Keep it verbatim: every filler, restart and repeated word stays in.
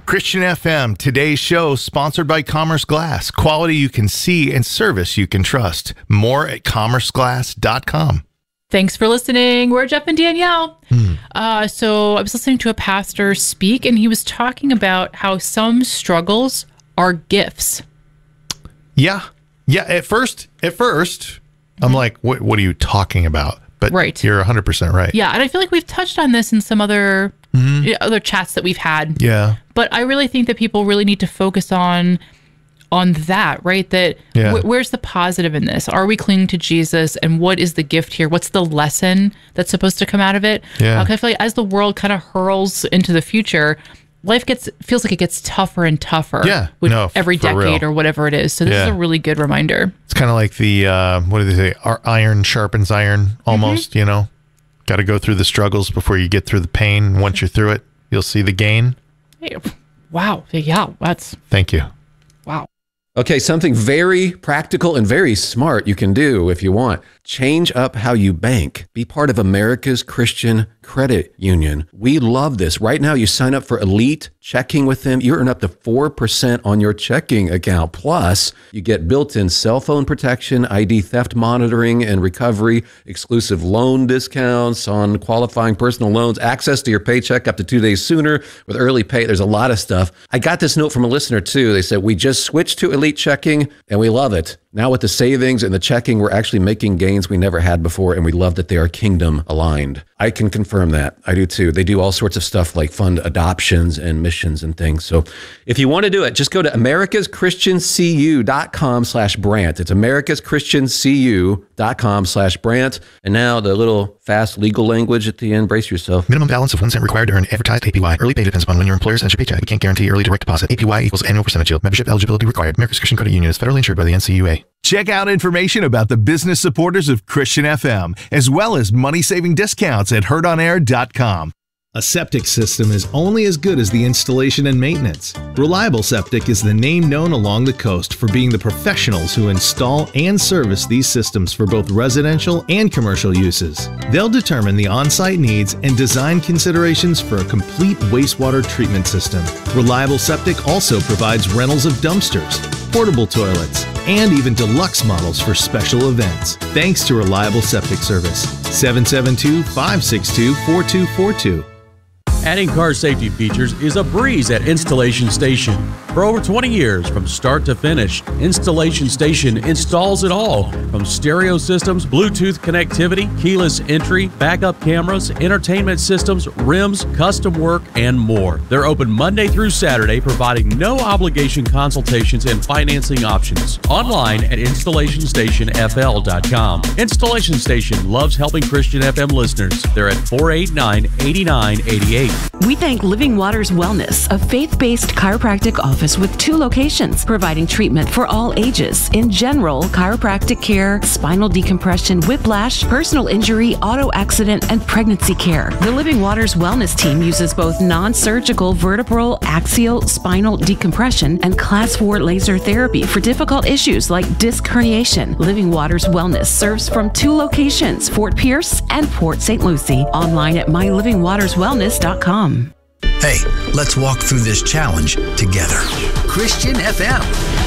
Christian F M, today's show sponsored by Commerce Glass. Quality you can see and service you can trust. More at commerce glass dot com. Thanks for listening. We're Jeff and Danielle. Hmm. Uh, so I was listening to a pastor speak, and he was talking about how some struggles are gifts. Yeah. Yeah. At first, at first, mm-hmm. I'm like, what, what are you talking about? But right. You're one hundred percent right. Yeah. And I feel like we've touched on this in some other, mm-hmm. other chats that we've had. Yeah. But I really think that people really need to focus on on that, right? That yeah. wh- where's the positive in this? Are we clinging to Jesus? And what is the gift here? What's the lesson that's supposed to come out of it? Yeah. Uh, I feel like as the world kind of hurls into the future, life gets feels like it gets tougher and tougher yeah, with no, every decade real. or whatever it is. So this yeah. is a really good reminder. It's kind of like the, uh, what do they say? Our iron sharpens iron almost, mm-hmm. you know? Got to go through the struggles before you get through the pain. Once you're through it, you'll see the gain. Hey, wow. Yeah, that's... Thank you. Wow. Okay, something very practical and very smart you can do if you want. Change up how you bank. Be part of America's Christian Credit Union. We love this. Right now, you sign up for Elite Checking with them. You earn up to four percent on your checking account. Plus, you get built-in cell phone protection, I D theft monitoring and recovery, exclusive loan discounts on qualifying personal loans, access to your paycheck up to two days sooner with early pay. There's a lot of stuff. I got this note from a listener, too. They said, we just switched to Elite Checking, and we love it. Now with the savings and the checking, we're actually making gains we never had before, and we love that they are kingdom aligned. I can confirm that. I do too. They do all sorts of stuff like fund adoptions and missions and things. So if you want to do it, just go to americaschristiancu.com slash Brant. It's americaschristiancu.com slash Brant. And now the little fast legal language at the end. Brace yourself. Minimum balance of one cent required to earn advertised A P Y. Early pay depends upon when your employer sends your paycheck. We can't guarantee early direct deposit. A P Y equals annual percentage yield. Membership eligibility required. America's Christian Credit Union is federally insured by the N C U A. Check out information about the business supporters of Christian F M, as well as money-saving discounts at heard on air dot com. A septic system is only as good as the installation and maintenance. Reliable Septic is the name known along the coast for being the professionals who install and service these systems for both residential and commercial uses. They'll determine the on-site needs and design considerations for a complete wastewater treatment system. Reliable Septic also provides rentals of dumpsters, portable toilets, and even deluxe models for special events. Thanks to Reliable Septic Service. seven seven two, five six two, four two four two. Adding car safety features is a breeze at Installation Station. For over twenty years, from start to finish, Installation Station installs it all, from stereo systems, Bluetooth connectivity, keyless entry, backup cameras, entertainment systems, rims, custom work, and more. They're open Monday through Saturday, providing no obligation consultations and financing options. Online at installation station f l dot com. Installation Station loves helping Christian F M listeners. They're at four eight nine, eight nine eight eight. We thank Living Waters Wellness, a faith-based chiropractic office with two locations, providing treatment for all ages. In general, chiropractic care, spinal decompression, whiplash, personal injury, auto accident, and pregnancy care. The Living Waters Wellness team uses both non-surgical vertebral, axial, spinal decompression, and class four laser therapy for difficult issues like disc herniation. Living Waters Wellness serves from two locations, Fort Pierce and Port Saint Lucie. Online at my living waters wellness dot com. Hey, let's walk through this challenge together. Christian F M.